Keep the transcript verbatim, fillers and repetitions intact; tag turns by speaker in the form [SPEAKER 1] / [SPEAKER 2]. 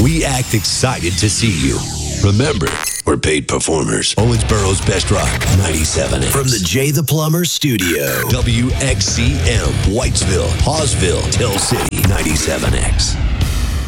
[SPEAKER 1] We act excited to see you. Remember, we're paid performers. Owensboro's Best Rock, ninety-seven X.
[SPEAKER 2] From the Jay the Plumber studio.
[SPEAKER 1] W X C M, Whitesville, Hawesville, Tell City, ninety-seven X.